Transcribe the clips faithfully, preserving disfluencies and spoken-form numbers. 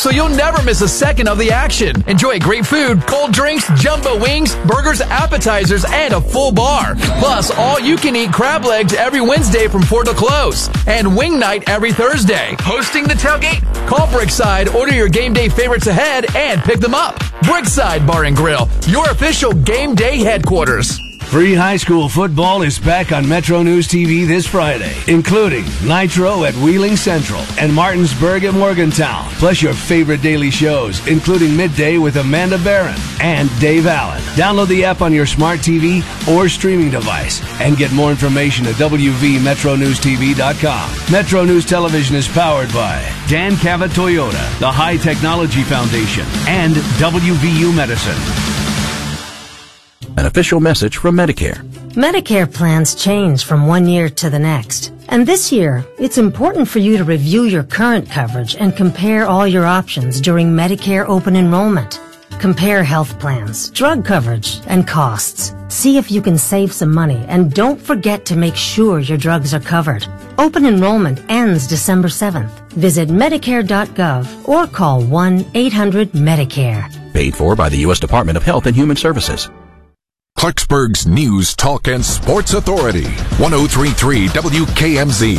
so you'll never miss a second of the action. Enjoy great food, cold drinks, jumbo wings, burgers, appetizers, and a full bar. Plus, all you can eat crab legs every Wednesday from four to close. And wing night every Thursday. Hosting the tailgate? Call Brickside, order your game day favorites ahead, and pick them up. Brickside Bar and Grill, your official game day headquarters. Free high school football is back on Metro News T V this Friday, including Nitro at Wheeling Central and Martinsburg at Morgantown, plus your favorite daily shows, including Midday with Amanda Barron and Dave Allen. Download the app on your smart T V or streaming device and get more information at w v metro news t v dot com. Metro News Television is powered by Dan Cavett Toyota, the High Technology Foundation, and W V U Medicine. An official message from Medicare. Medicare plans change from one year to the next. And this year, it's important for you to review your current coverage and compare all your options during Medicare open enrollment. Compare health plans, drug coverage, and costs. See if you can save some money, and don't forget to make sure your drugs are covered. Open enrollment ends December seventh. Visit medicare dot gov or call one eight hundred Medicare. Paid for by the U S Department of Health and Human Services. Clarksburg's News, Talk, and Sports Authority, one oh three point three W K M Z.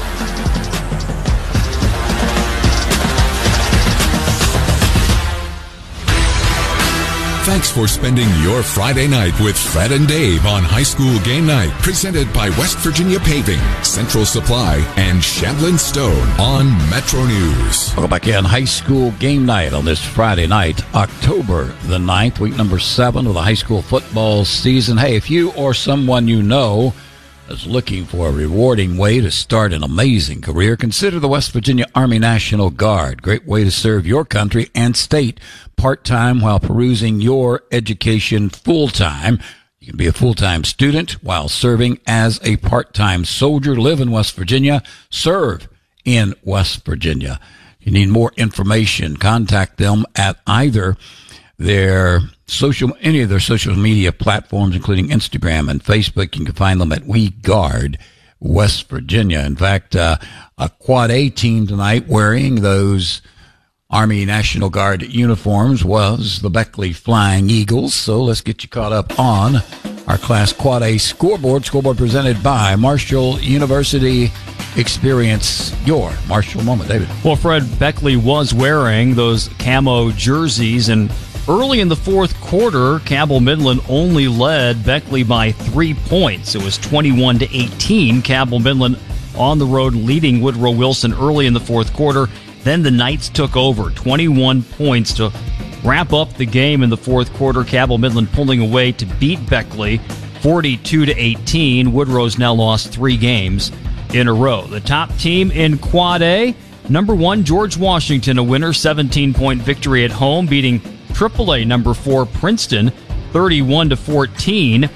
Thanks for spending your Friday night with Fred and Dave on High School Game Night, presented by West Virginia Paving, Central Supply, and Shandlin Stone on Metro News. Welcome back in. High School Game Night on this Friday night, October the ninth, week number seven of the high school football season. Hey, if you or someone you know is looking for a rewarding way to start an amazing career, consider the West Virginia Army National Guard. Great way to serve your country and state part-time while perusing your education full-time. You can be a full-time student while serving as a part-time soldier. Live in West Virginia. Serve in West Virginia. If you need more information, contact them at either their social, any of their social media platforms, including Instagram and Facebook. You can find them at We Guard West Virginia. In fact, uh, a Quad A team tonight wearing those Army National Guard uniforms was the Beckley Flying Eagles. So let's get you caught up on our Class Quad A scoreboard. Scoreboard presented by Marshall University. Experience your Marshall moment, David. Well, Fred, Beckley was wearing those camo jerseys, and early in the fourth quarter, Cabell Midland only led Beckley by three points. It was twenty-one to eighteen. Cabell Midland on the road leading Woodrow Wilson early in the fourth quarter. Then the Knights took over, twenty-one points to wrap up the game in the fourth quarter. Cabell Midland pulling away to beat Beckley, forty-two to eighteen. Woodrow's now lost three games in a row. The top team in Quad A, number one, George Washington, a winner, seventeen-point victory at home, beating triple A number four, Princeton, thirty-one to fourteen.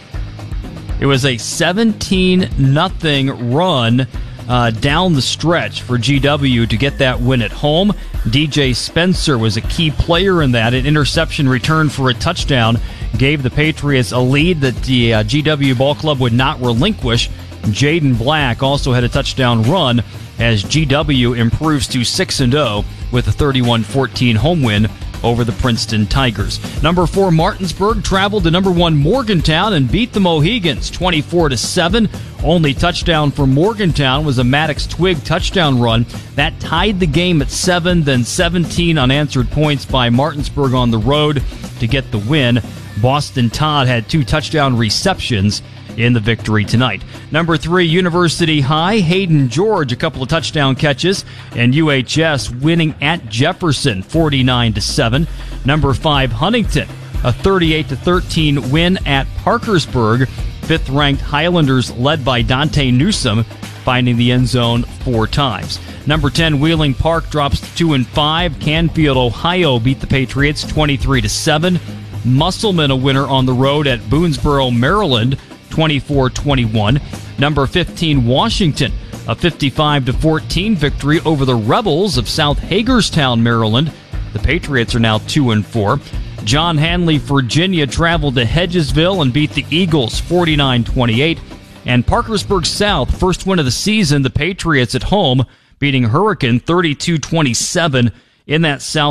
It was a seventeen nothing run Uh, down the stretch for G W to get that win at home. D J Spencer was a key player in that. An interception return for a touchdown gave the Patriots a lead that the uh, G W Ball Club would not relinquish. Jaden Black also had a touchdown run as G W improves to six and oh with a thirty-one fourteen home win over the Princeton Tigers. Number four, Martinsburg traveled to number one, Morgantown, and beat the Mohegans twenty-four to seven. Only touchdown for Morgantown was a Maddox Twig touchdown run. That tied the game at seven, then seventeen unanswered points by Martinsburg on the road to get the win. Boston Todd had two touchdown receptions in the victory tonight. Number three, University High, Hayden George, a couple of touchdown catches, and U H S winning at Jefferson, forty-nine to seven. Number five, Huntington, a thirty-eight to thirteen win at Parkersburg. Fifth-ranked Highlanders led by Dante Newsome, finding the end zone four times. Number ten, Wheeling Park drops to two and five. Canfield, Ohio beat the Patriots twenty-three to seven. Musselman, a winner on the road at Boonesboro, Maryland, twenty-four twenty-one. Number fifteen, Washington, a fifty-five to fourteen victory over the Rebels of South Hagerstown, Maryland. The Patriots are now two and four. John Hanley, Virginia, traveled to Hedgesville and beat the Eagles forty-nine twenty-eight. And Parkersburg South, first win of the season, the Patriots at home, beating Hurricane thirty-two twenty-seven in that South